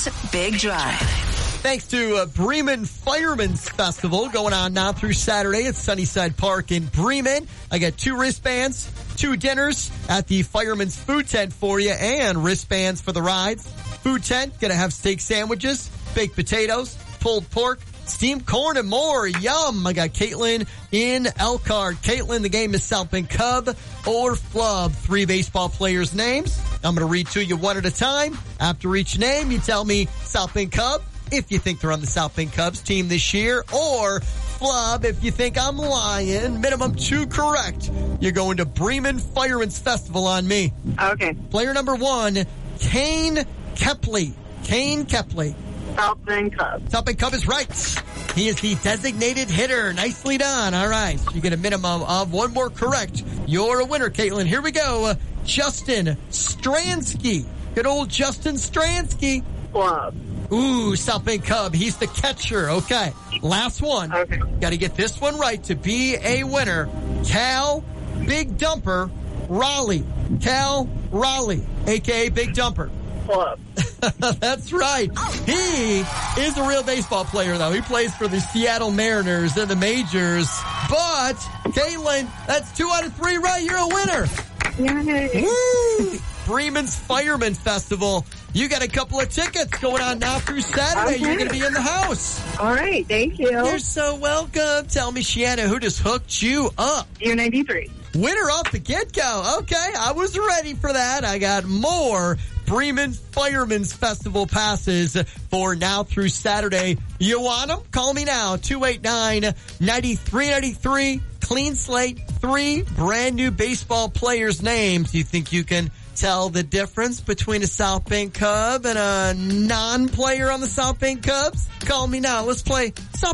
News Big Drive. Thanks to Bremen Fireman's Festival going on now through Saturday at Sunnyside Park in Bremen. I got 2 wristbands, 2 dinners at the Fireman's Food Tent for you, and wristbands for the rides. Food tent, gonna have steak sandwiches, baked potatoes, pulled pork, steamed corn, and more. Yum! I got Caitlin in Elkhart. Caitlin, the game is South Bend Cub or Flub. 3 baseball players' names. I'm gonna read to you one at a time. After each name, you tell me South Bend Cub if you think they're on the South Bend Cubs team this year, or Flub if you think I'm lying. Minimum 2 correct. You're going to Bremen Fireman's Festival on me. Okay. Player number 1, Kane Kepley. Kane Kepley. South Bend Cub. South Bend Cub is right. He is the designated hitter. Nicely done. All right. You get a minimum of 1 more correct. You're a winner, Caitlin. Here we go. Justin Stransky. Good old Justin Stransky. Flub. Ooh, South Bend Cub. He's the catcher. Okay. Last one. Okay. Got to get this one right to be a winner. Cal Big Dumper Raleigh. Cal Raleigh, a.k.a. Big Dumper. Flub. That's right. He is a real baseball player, though. He plays for the Seattle Mariners in the majors. But, Caitlin, that's 2 out of 3 right. You're a winner. Yay. Woo! Bremen's Fireman's Festival. You got a couple of tickets going on now through Saturday. Okay. You're going to be in the house. All right. Thank you. You're so welcome. Tell me, Shanna, who just hooked you up? You're 93. Winner off the get-go. Okay, I was ready for that. I got more Bremen Fireman's Festival passes for now through Saturday. You want them? Call me now. 289-9393. Clean slate. 3 brand new baseball players' names. You think you can tell the difference between a South Bend Cub and a non-player on the South Bend Cubs? Call me now. Let's play South